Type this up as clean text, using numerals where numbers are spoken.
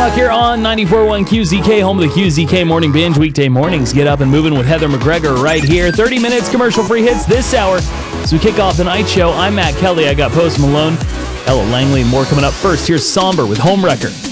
o'clock here on 94.1 QZK, home of the QZK Morning Binge. Weekday mornings, get up and moving with Heather McGregor right here. 30 minutes commercial-free hits this hour. As we kick off the night show, I'm Matt Kelly. I got Post Malone, Ella Langley, and more coming up. First, here's Somber with Homewrecker.